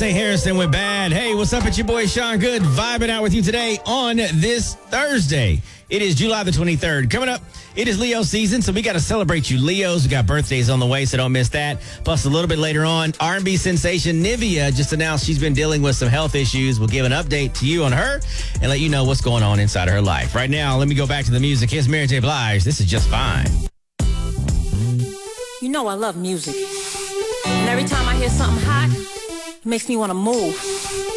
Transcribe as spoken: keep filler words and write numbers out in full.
Saint Harrison with Bad. Hey, what's up? It's your boy Sean Good, vibing out with you today on this Thursday. It is July the twenty-third. Coming up, it is Leo season, so we got to celebrate you Leos. We got birthdays on the way, so don't miss that. Plus, a little bit later on, R and B sensation Nivea just announced she's been dealing with some health issues. We'll give an update to you on her and let you know what's going on inside of her life. Right now, let me go back to the music. Here's Mary J. Blige. This is Just Fine. You know I love music. And every time I hear something hot, it makes me want to move.